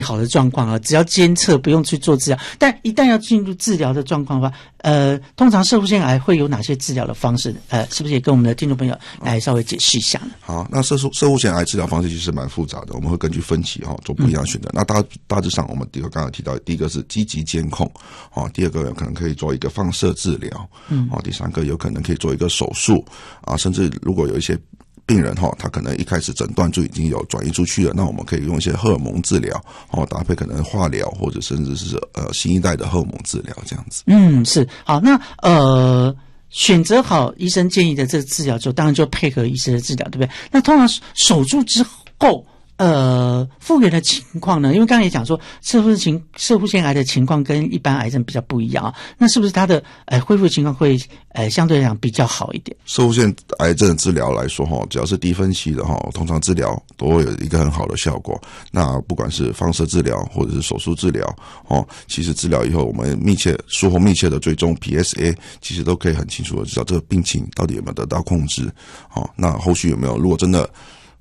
好的状况啊，只要监测不用去做治疗。但一旦要进入治疗的状况的话，通常攝護腺癌会有哪些治疗的方式？是不是也跟我们的听众朋友来稍微解释一下呢？ 好，那攝護腺癌治疗方式其实蛮复杂的，我们会根据分期做不一样的选择。那大致上，我们刚刚提到，第一个是积极监控，第二个有可能可以做一个放射治疗，第三个有可能可以做一个手术啊，甚至如果有一些病人他可能一开始诊断就已经有转移出去了，那我们可以用一些荷尔蒙治疗搭配可能化疗或者甚至是新一代的荷尔蒙治疗这样子。是好。那选择好医生建议的这个治疗之后，当然就配合医生的治疗，对不对？那通常手术之后复原的情况呢？因为刚才也讲说，攝護腺癌的情况跟一般癌症比较不一样啊。那是不是它的恢复情况会相对来讲比较好一点？ 攝護腺癌症的治疗来说只要是低分期的通常治疗都会有一个很好的效果。那不管是放射治疗或者是手术治疗其实治疗以后，我们术后密切的追踪 PSA， 其实都可以很清楚的知道这个病情到底有没有得到控制。那后续有没有，如果真的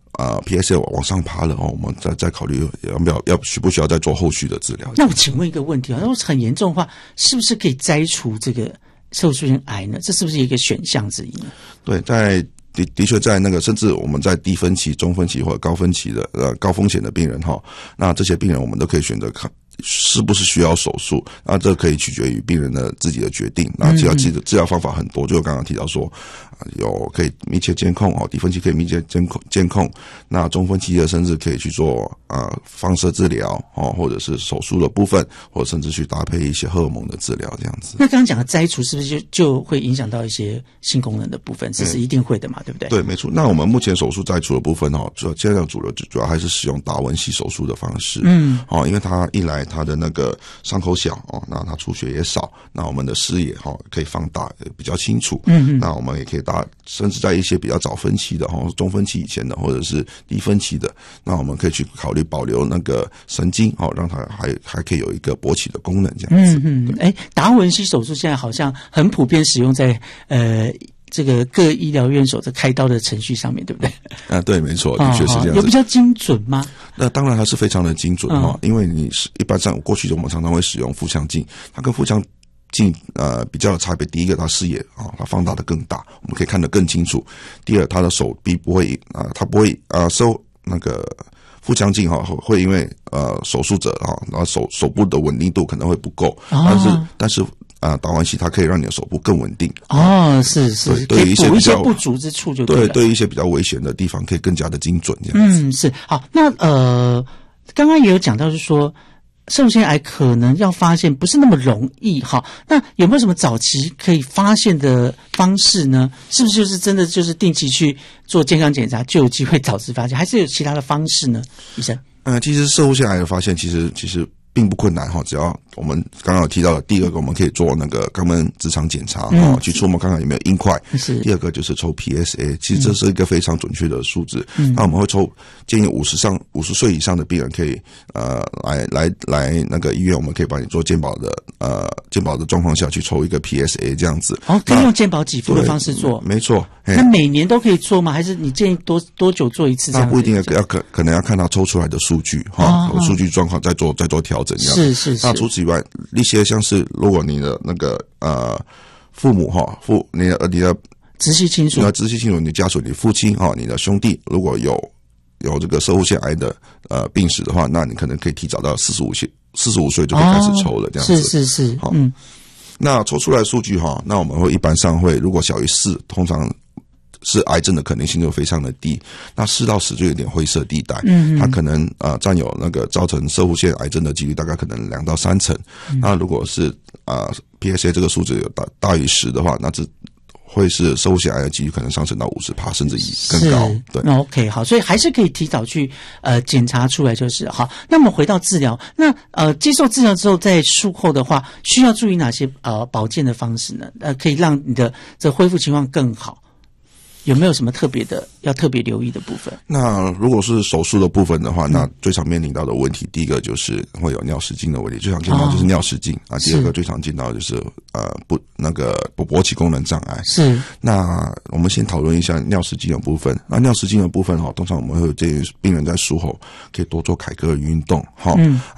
PSA 往上爬了我们再考虑需不需要再做后续的治疗。 那我请问一个问题如果很严重的话，是不是可以摘除这个攝護腺癌呢？这是不是一个选项之一呢？ 对，的确在那个甚至我们在低分期、中分期或者高分期的高风险的病人那这些病人我们都可以选择看是不是需要手术，那这可以取决于病人的自己的决定。那只要治疗方法很多，就刚刚提到说有可以密切监控低分期可以密切监控，那中分期的甚至可以去做放射治疗或者是手术的部分，或者甚至去搭配一些荷尔蒙的治疗这样子。 那刚刚讲的摘除是不是就会影响到一些性功能的部分？这是一定会的嘛，对不对？ 对，没错。那我们目前手术摘除的部分现在主要还是使用达文西手术的方式。因为它一来它的那个伤口小那它出血也少，那我们的视野可以放大比较清楚。那我们也可以甚至在一些比较早分期的中分期以前的或者是低分期的，那我们可以去考虑保留那个神经让它还可以有一个勃起的功能这样子。 达文西手术现在好像很普遍使用在这个各医疗院所的开刀的程序上面，对不对？对，没错，的确是这样子。有比较精准吗？ 那当然还是非常的精准因为你是一般上过去我们常常会使用腹腔镜，它跟腹腔镜比较的差别，第一个它视野它放大的更大，我们可以看得更清楚。第二，它的手臂不会它不会受那个腹腔镜会因为手术者然后手部的稳定度可能会不够，但是达文西它可以让你的手部更稳定。是，对于一些补一些不足之处就对了。 对于一些比较危险的地方可以更加的精准这样子。 是。好，那刚刚也有讲到是说攝護腺癌可能要发现不是那么容易那有没有什么早期可以发现的方式呢？是不是就是真的就是定期去做健康检查就有机会早期发现，还是有其他的方式呢？医生？ 其实攝護腺癌的发现其实并不困难只要我们刚刚有提到的，第二个我们可以做那个肛门直肠检查去触摸看看有没有硬块。第二个就是抽 PSA， 其实这是一个非常准确的数字。那我们会建议50岁以上的病人可以来那个医院，我们可以帮你做健保的状况下去抽一个 PSA 这样子。 可以用健保给付的方式做。 没错。 那每年都可以做吗？还是你建议多久做一次这样子？ 那不一定可能要看他抽出来的数据数据状况再做调整。 是。 那除此以外，一些像是如果你的那个父母你的直系亲属， 你的家属，你父亲你的兄弟，如果有这个攝護腺癌的病史的话，那你可能可以提早到45岁就可以开始抽了这样子。 是。 那抽出来的数据那我们会一般上会，如果小于4，通常是癌症的可能性就非常的低，那4到10就有点灰色地带。它可能占有那个造成攝護腺癌症的几率大概可能2到3成。那如果是PSA 这个数字有大于10的话，那这会是攝護腺癌的几率可能上升到50%甚至更高。对。 OK， 好，所以还是可以提早去检查出来就是好。那么回到治疗，那接受治疗之后，在术后的话，需要注意哪些保健的方式呢？可以让你的这恢复情况更好。 有没有什么特别留意的部分？ 那如果是手术的部分的话，那最常面临到的问题，第一个就是会有尿失禁的问题，最常见到就是尿失禁啊。第二个最常见到就是勃起功能障碍。 是。 那我们先讨论一下尿失禁的部分。那尿失禁的部分通常我们会有建议病人在术后可以多做凯格尔运动